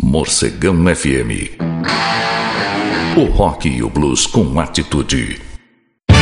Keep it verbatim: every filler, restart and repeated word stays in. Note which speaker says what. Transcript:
Speaker 1: Morcegão F M. O rock e o blues com atitude.